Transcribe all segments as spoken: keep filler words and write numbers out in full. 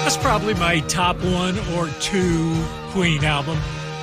That's probably my top one or two Queen album.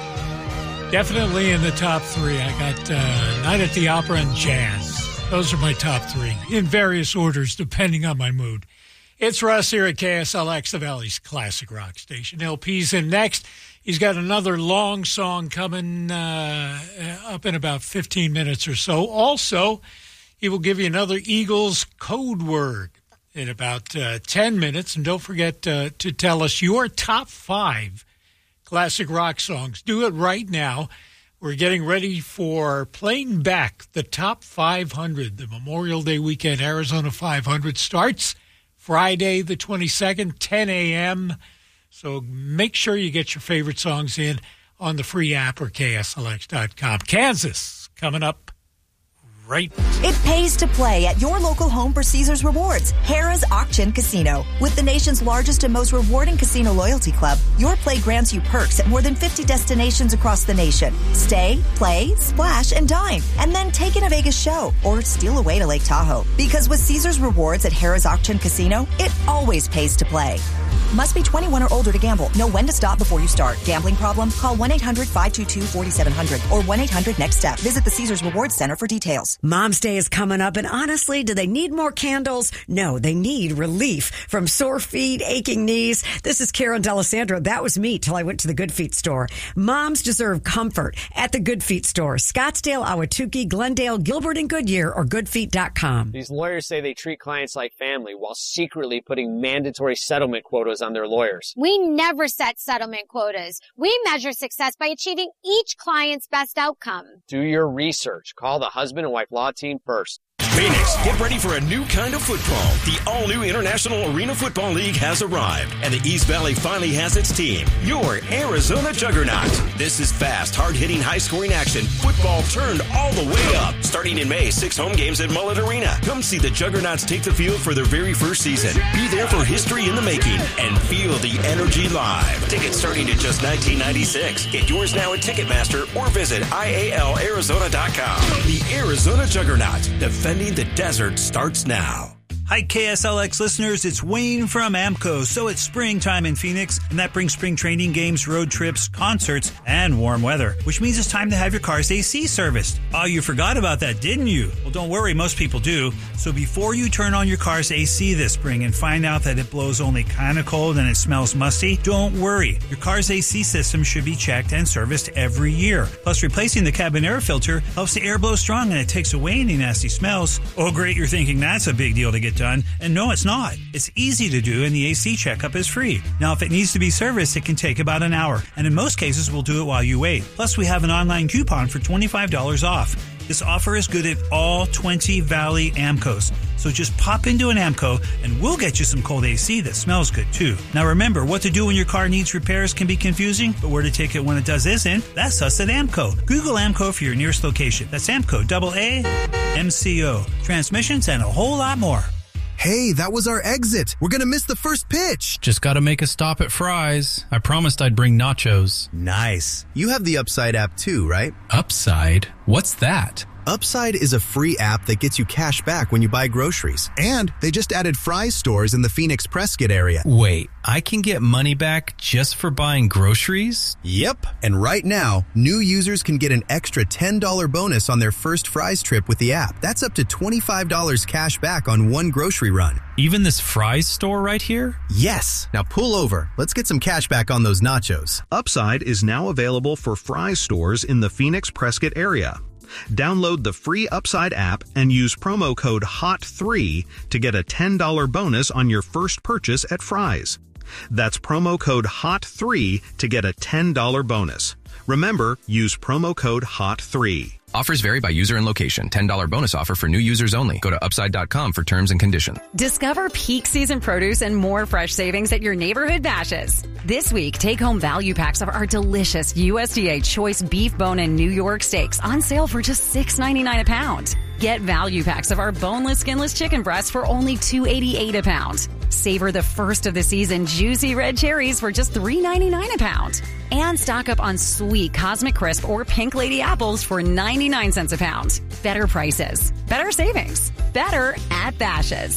Definitely in the top three. I got uh, Night at the Opera and Jazz. Those are my top three, in various orders, depending on my mood. It's Russ here at K S L X, the Valley's classic rock station. L P's in next. He's got another long song coming uh, up in about fifteen minutes or so. Also, he will give you another Eagles code word in about uh, ten minutes. And don't forget uh, to tell us your top five classic rock songs. Do it right now. We're getting ready for playing back the top five hundred. The Memorial Day weekend Arizona five hundred starts Friday the twenty-second, ten a.m. So make sure you get your favorite songs in on the free app or K S L X dot com. Kansas coming up right. It pays to play at your local home for Caesars Rewards, Harrah's Auction Casino. With the nation's largest and most rewarding casino loyalty club, your play grants you perks at more than fifty destinations across the nation. Stay, play, splash, and dine, and then take in a Vegas show or steal away to Lake Tahoe. Because with Caesars Rewards at Harrah's Auction Casino, it always pays to play. Must be twenty-one or older to gamble. Know when to stop before you start. Gambling problem? Call one eight hundred five two two four seven zero zero or one eight hundred next step. Visit the Caesars Rewards Center for details. Mom's Day is coming up, and honestly, do they need more candles? No, they need relief from sore feet, aching knees. This is Karen D'Alessandro. That was me till I went to the Good Feet store. Moms deserve comfort at the Good Feet store. Scottsdale, Ahwatukee, Glendale, Gilbert, and Goodyear, or good feet dot com. These lawyers say they treat clients like family while secretly putting mandatory settlement quotas on their lawyers. We never set settlement quotas. We measure success by achieving each client's best outcome. Do your research. Call the husband and wife law team first. Phoenix, get ready for a new kind of football. The all-new International Arena Football League has arrived, and the East Valley finally has its team, your Arizona Juggernaut. This is fast, hard-hitting, high-scoring action. Football turned all the way up. Starting in May, six home games at Mullet Arena. Come see the Juggernauts take the field for their very first season. Be there for history in the making and feel the energy live. Tickets starting at just nineteen ninety-six. Get yours now at Ticketmaster or visit I A L Arizona dot com. The Arizona Juggernaut, defending the desert, starts now. Hi, K S L X listeners. It's Wayne from AMCO. So it's springtime in Phoenix, and that brings spring training games, road trips, concerts, and warm weather, which means it's time to have your car's A C serviced. Oh, you forgot about that, didn't you? Well, don't worry. Most people do. So before you turn on your car's A C this spring and find out that it blows only kind of cold and it smells musty, don't worry. Your car's A C system should be checked and serviced every year. Plus, replacing the cabin air filter helps the air blow strong and it takes away any nasty smells. Oh, great. You're thinking that's a big deal to get done. And no, it's not. It's easy to do, and the A C checkup is free. Now, if it needs to be serviced, it can take about an hour, and in most cases, we'll do it while you wait. Plus, we have an online coupon for twenty-five dollars off. This offer is good at all twenty Valley AMCOs. So just pop into an AMCO, and we'll get you some cold A C that smells good, too. Now, remember, what to do when your car needs repairs can be confusing, but where to take it when it does isn't, that's us at AMCO. Google AMCO for your nearest location. That's AMCO, double A, M C O. Transmissions and a whole lot more. Hey, that was our exit. We're going to miss the first pitch. Just got to make a stop at Fry's. I promised I'd bring nachos. Nice. You have the Upside app too, right? Upside? What's that? Upside is a free app that gets you cash back when you buy groceries. And they just added Fry's stores in the Phoenix Prescott area. Wait, I can get money back just for buying groceries? Yep. And right now, new users can get an extra ten dollars bonus on their first Fry's trip with the app. That's up to twenty-five dollars cash back on one grocery run. Even this Fry's store right here? Yes. Now pull over. Let's get some cash back on those nachos. Upside is now available for Fry's stores in the Phoenix Prescott area. Download the free Upside app and use promo code H O T three to get a ten dollars bonus on your first purchase at Fry's. That's promo code H O T three to get a ten dollars bonus. Remember, use promo code H O T three. Offers vary by user and location. ten dollars bonus offer for new users only. Go to upside dot com for terms and conditions. Discover peak season produce and more fresh savings at your neighborhood Bashes. This week, take home value packs of our delicious U S D A choice beef bone and New York steaks on sale for just six ninety-nine a pound. Get value packs of our boneless, skinless chicken breasts for only two eighty-eight a pound. Savor the first of the season juicy red cherries for just three ninety-nine a pound. And stock up on sweet Cosmic Crisp or Pink Lady apples for ninety-nine cents a pound. Better prices, better savings, better at Bashas'.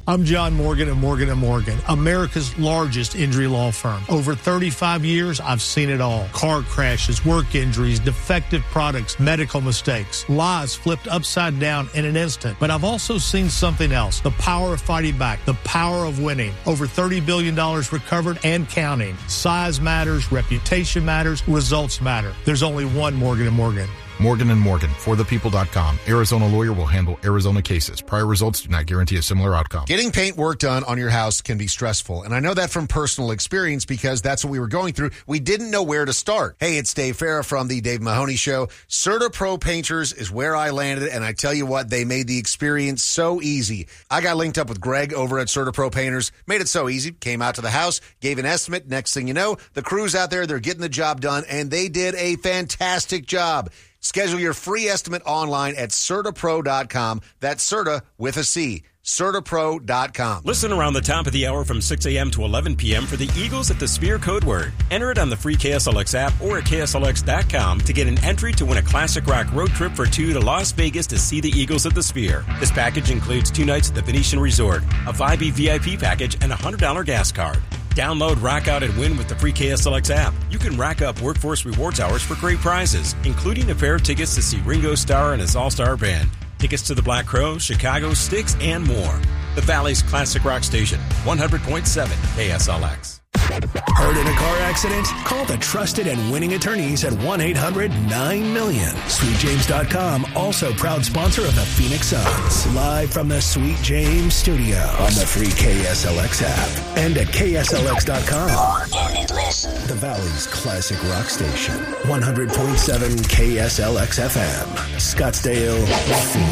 I'm John Morgan of Morgan and Morgan, America's largest injury law firm. Over thirty-five years, I've seen it all. Car crashes, work injuries, defective products, medical mistakes, lies flipped upside down in an instant. But I've also seen something else, the power of fighting back, the power of winning. Over thirty billion dollars recovered and counting. Size matters, reputation matters, results matter. There's only one Morgan and Morgan. Morgan and Morgan, for the people dot com. Arizona lawyer will handle Arizona cases. Prior results do not guarantee a similar outcome. Getting paint work done on your house can be stressful, and I know that from personal experience because that's what we were going through. We didn't know where to start. Hey, it's Dave Farah from the Dave Mahoney Show. CertaPro Painters is where I landed, and I tell you what, they made the experience so easy. I got linked up with Greg over at CertaPro Painters, made it so easy, came out to the house, gave an estimate. Next thing you know, the crew's out there, they're getting the job done, and they did a fantastic job. Schedule your free estimate online at Certa Pro dot com. That's Certa with a C. Certa Pro dot com. Listen around the top of the hour from six a.m. to eleven p.m. for the Eagles at the Sphere code word. Enter it on the free K S L X app or at K S L X dot com to get an entry to win a classic rock road trip for two to Las Vegas to see the Eagles at the Sphere. This package includes two nights at the Venetian Resort, a five E V I P package, and a one hundred dollars gas card. Download Rock Out and Win with the free K S L X app. You can rack up Workforce Rewards hours for great prizes, including a pair of tickets to see Ringo Starr and his all-star band, tickets to the Black Crowes, Chicago Sticks, and more. The Valley's classic rock station, one hundred point seven K S L X. Hurt in a car accident? Call the trusted and winning attorneys at one eight hundred nine million. Sweet James dot com, also proud sponsor of the Phoenix Suns. Live from the Sweet James studio on the free K S L X app and at K S L X dot com. The Valley's classic rock station, one hundred point seven K S L X F M. Scottsdale, Phoenix.